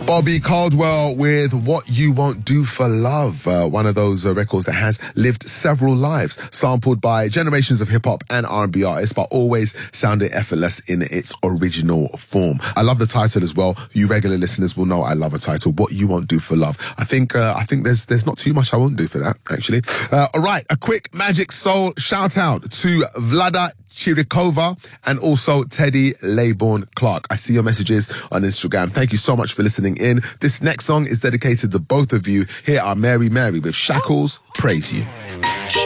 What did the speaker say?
Bobby Caldwell with What You Won't Do for Love, one of those records that has lived several lives, sampled by generations of hip-hop and R&B artists, but always sounded effortless in its original form. I love the title as well. You regular listeners will know I love a title, What You Won't Do for Love. I think there's not too much I won't do for that, actually. All right, a quick Magic Soul shout-out to Vlada Chirikova and also Teddy Laybourne Clark. I see your messages on Instagram. Thank you so much for listening in. This next song is dedicated to both of you. Here are Mary Mary with Shackles, Praise You.